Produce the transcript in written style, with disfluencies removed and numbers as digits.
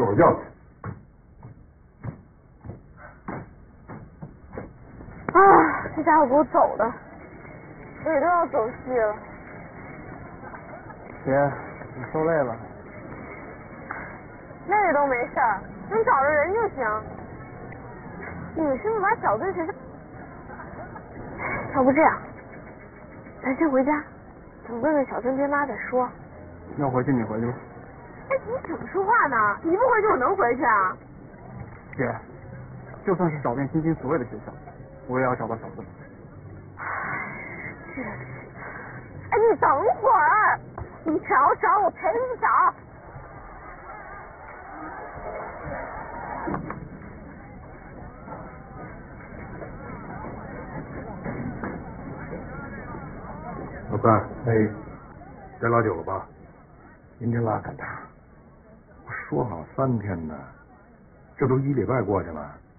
睡会觉去。 啊，这家伙给我走的，嘴都要走细了。 姐，你受累了。 累都没事儿，能找着人就行。你是不是把小队学校？要不这样，咱先回家，等问问小曾爹妈再说。 要回去你回去吧。 哎，你怎么说话呢？你不回去我能回去啊？ 姐，就算是找遍星星所有的学校，我也要找到小曾。 哎，你等会儿，你找，我陪你找。 老三，哎，该拉酒了吧？ 您这拉可大，我说好3天呢，这都1礼拜过去了。